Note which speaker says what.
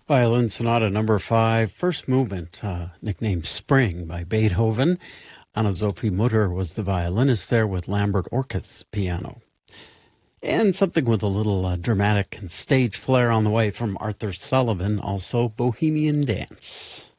Speaker 1: Violin Sonata Number 5, first movement, nicknamed Spring by Beethoven. Anna-Sophie Mutter was the violinist there with Lambert Orkes piano. And something with a little dramatic and stage flair on the way from Arthur Sullivan, also Bohemian Dance.